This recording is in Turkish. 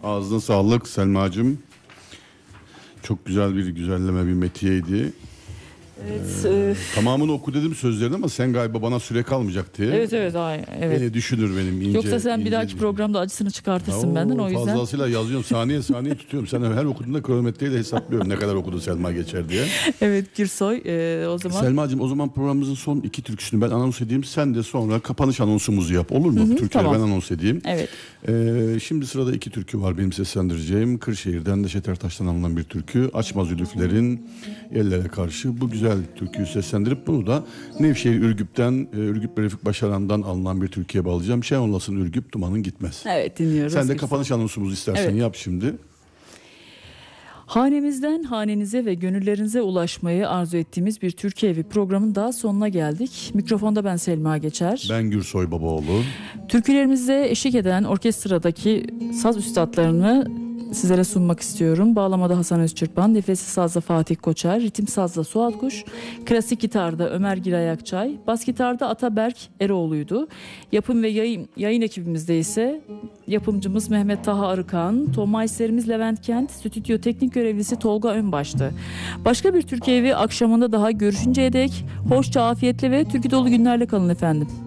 Ağzına sağlık Selma'cığım. Çok güzel bir güzelleme, bir metiyeydi. Evet. Tamamını oku dedim sözlerini ama sen galiba bana süre kalmayacak diye. Evet. Evet. Beni düşünür benim ince. Yoksa sen bir dahaki ince. programda acısını çıkartırsın benden, o yüzden. Fazlasıyla yazıyorum, saniye tutuyorum. Sen her okuduğunda kronometreyle hesaplıyorum ne kadar okudu Selma geçer diye. Evet Gürsoy, o zaman. Selma'cığım, o zaman programımızın son 2 türküsünü ben anons edeyim. Sen de sonra kapanış anonsumuzu yap, olur mu? Türküleri tamam. ben anons edeyim. Evet. Şimdi sırada 2 türkü var benim seslendireceğim. Kırşehir'den Neşet Ertaş'tan alınan bir türkü. Açmaz Zülüfler'in Ellere Karşı. Bu güzel türküyü seslendirip bunu da Nevşehir Ürgüp'ten, Ürgüp Refik Başaran'dan alınan bir türküye bağlayacağım. Şen olasın Ürgüp, dumanın gitmez. Evet, dinliyoruz. Sen de kapanış anonsumuzu istersen Evet. yap şimdi. Hanemizden hanenize ve gönüllerinize ulaşmayı arzu ettiğimiz bir Türkiye Evi programının daha sonuna geldik. Mikrofonda ben Selma Geçer. Ben Gürsoy Babaoğlu. Türkülerimize eşlik eden orkestradaki saz üstadlarını sizlere sunmak istiyorum. Bağlamada Hasan Özçırpan, nefesi sazda Fatih Koçer, ritim sazda Suat Kuş, klasik gitarda Ömer Giray Akçay, bas gitarda Ataberk Eroğlu'ydu. Yapım ve yayın ekibimizde ise yapımcımız Mehmet Taha Arıkan, tomayserimiz Levent Kent, stüdyo teknik görevlisi Tolga Önbaş'tı. Başka bir Türkiye Evi akşamında daha görüşünceye dek hoşça, afiyetle ve türkü dolu günlerle kalın efendim.